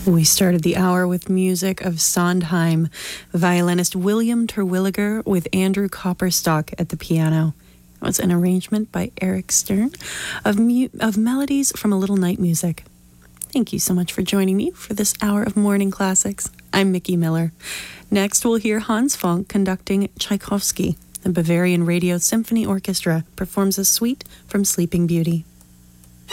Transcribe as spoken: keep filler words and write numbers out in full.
We started the hour with music of Sondheim, violinist William Terwilliger with Andrew Copperstock at the piano. It was an arrangement by Eric Stern of, mu- of melodies from A Little Night Music. Thank you so much for joining me for this hour of morning classics. I'm Mickey Miller. Next, we'll hear Hans Funk conducting Tchaikovsky. The Bavarian Radio Symphony Orchestra performs a suite from Sleeping Beauty.